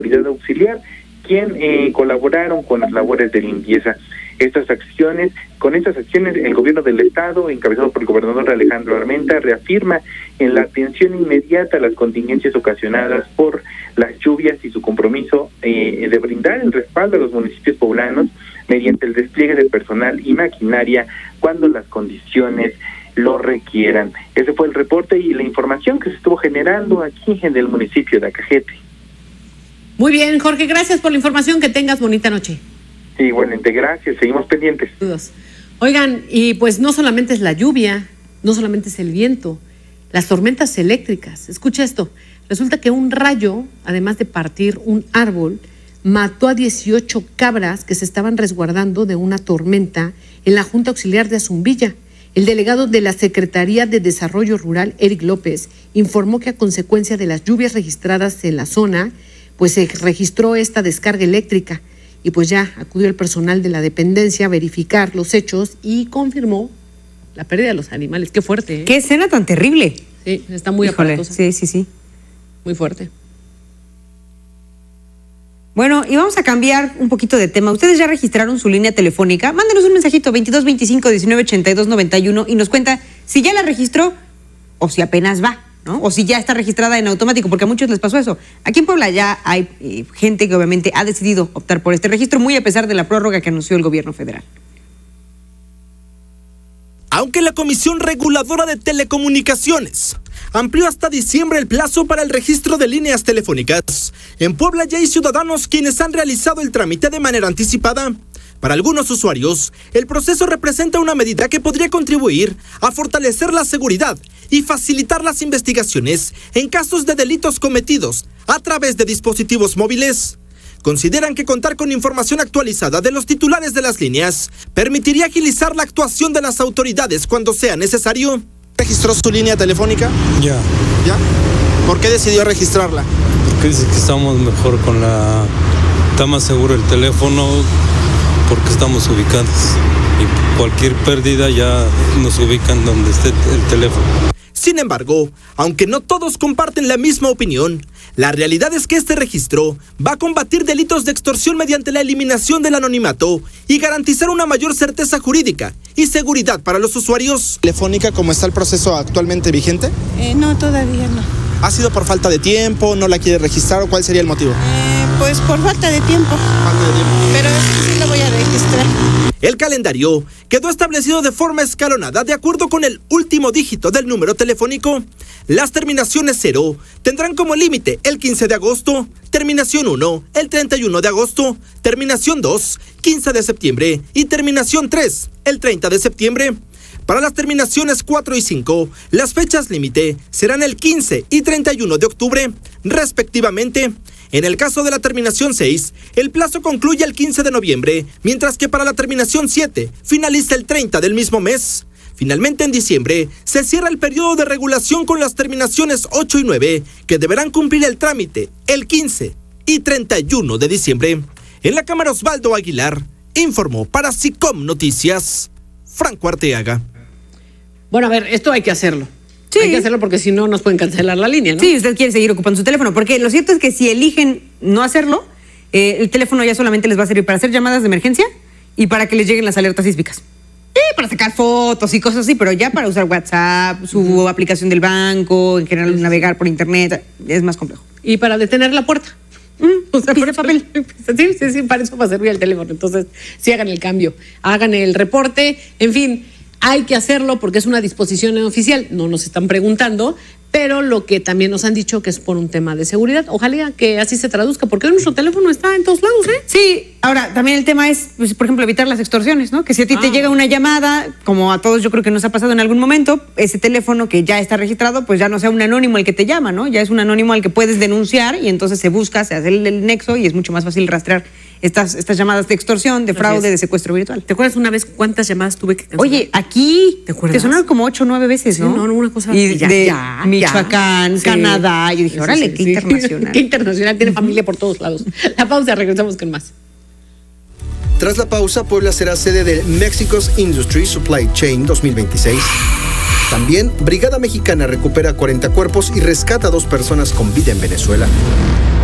autoridad auxiliar, quien colaboraron con las labores de limpieza. Con estas acciones, el gobierno del estado, encabezado por el gobernador Alejandro Armenta, reafirma en la atención inmediata a las contingencias ocasionadas por las lluvias y su compromiso de brindar el respaldo a los municipios poblanos mediante el despliegue de personal y maquinaria cuando las condiciones lo requieran. Ese fue el reporte y la información que se estuvo generando aquí en el municipio de Acajete. Muy bien, Jorge, gracias por la información, que tengas bonita noche. Sí, igualmente, gracias, seguimos pendientes. Oigan, y pues no solamente es la lluvia, no solamente es el viento, las tormentas eléctricas. Escucha esto, resulta que un rayo, además de partir un árbol, mató a 18 cabras que se estaban resguardando de una tormenta en la Junta Auxiliar de Azumbilla. El delegado de la Secretaría de Desarrollo Rural, Eric López, informó que a consecuencia de las lluvias registradas en la zona, pues se registró esta descarga eléctrica y pues ya acudió el personal de la dependencia a verificar los hechos y confirmó la pérdida de los animales. Qué fuerte, ¿eh? Qué escena tan terrible. Sí, está muy aparatosa. Sí. Muy fuerte. Bueno, y vamos a cambiar un poquito de tema. Ustedes ya registraron su línea telefónica. Mándenos un mensajito 2225-1982-91 y nos cuenta si ya la registró o si apenas va, ¿no? O si ya está registrada en automático, porque a muchos les pasó eso. Aquí en Puebla ya hay gente que obviamente ha decidido optar por este registro, muy a pesar de la prórroga que anunció el gobierno federal. Aunque la Comisión Reguladora de Telecomunicaciones amplió hasta diciembre el plazo para el registro de líneas telefónicas, en Puebla ya hay ciudadanos quienes han realizado el trámite de manera anticipada. Para algunos usuarios, el proceso representa una medida que podría contribuir a fortalecer la seguridad y facilitar las investigaciones en casos de delitos cometidos a través de dispositivos móviles. Consideran que contar con información actualizada de los titulares de las líneas permitiría agilizar la actuación de las autoridades cuando sea necesario. ¿Registró su línea telefónica? Ya. ¿Ya? ¿Por qué decidió registrarla? Porque dice que estamos mejor está más seguro el teléfono porque estamos ubicados. Y cualquier pérdida ya nos ubican donde esté el teléfono. Sin embargo, aunque no todos comparten la misma opinión, la realidad es que este registro va a combatir delitos de extorsión mediante la eliminación del anonimato y garantizar una mayor certeza jurídica y seguridad para los usuarios. ¿Telefónica como está el proceso actualmente vigente? No, todavía no. ¿Ha sido por falta de tiempo, no la quiere registrar o cuál sería el motivo? Pues por falta de tiempo. Pero sí la voy a registrar. El calendario quedó establecido de forma escalonada de acuerdo con el último dígito del número telefónico. Las terminaciones 0 tendrán como límite el 15 de agosto, terminación 1 el 31 de agosto, terminación 2 15 de septiembre y terminación 3 el 30 de septiembre. Para las terminaciones 4 y 5, las fechas límite serán el 15 y 31 de octubre, respectivamente. En el caso de la terminación 6, el plazo concluye el 15 de noviembre, mientras que para la terminación 7 finaliza el 30 del mismo mes. Finalmente, en diciembre, se cierra el periodo de regulación con las terminaciones 8 y 9, que deberán cumplir el trámite el 15 y 31 de diciembre. En la Cámara, Osvaldo Aguilar informó para SICOM Noticias, Franco Arteaga. Bueno, a ver, esto hay que hacerlo. Sí. Hay que hacerlo porque si no nos pueden cancelar la línea, ¿no? Sí, usted quiere seguir ocupando su teléfono, porque lo cierto es que si eligen no hacerlo, el teléfono ya solamente les va a servir para hacer llamadas de emergencia y para que les lleguen las alertas sísmicas. Para sacar fotos y cosas así, pero ya para usar WhatsApp, su aplicación del banco, en general navegar por internet, es más complejo. Y para detener la puerta. O sea, por papel. Sí, para eso va a servir el teléfono. Entonces, sí hagan el cambio, hagan el reporte, en fin. Hay que hacerlo porque es una disposición oficial, no nos están preguntando, pero lo que también nos han dicho que es por un tema de seguridad. Ojalá que así se traduzca, porque nuestro teléfono está en todos lados, ¿eh? Sí, ahora también el tema es, pues, por ejemplo, evitar las extorsiones, ¿no? Que si a ti te llega una llamada, como a todos yo creo que nos ha pasado en algún momento, ese teléfono que ya está registrado, pues ya no sea un anónimo el que te llama, ¿no? Ya es un anónimo al que puedes denunciar y entonces se busca, se hace el nexo y es mucho más fácil rastrear estas llamadas de extorsión, de fraude, de secuestro virtual. ¿Te acuerdas una vez cuántas llamadas tuve que cancelar? Oye, aquí ¿te acuerdas? Te sonaron como 8 o 9 veces, ¿no? Sí, no, una cosa y de Michoacán, sí. Canadá. Yo dije, órale, qué internacional. Qué internacional, tiene familia por todos lados. La pausa, regresamos con más. Tras la pausa, Puebla será sede del Mexico's Industry Supply Chain 2026. También, Brigada Mexicana recupera 40 cuerpos y rescata a 2 personas con vida en Venezuela.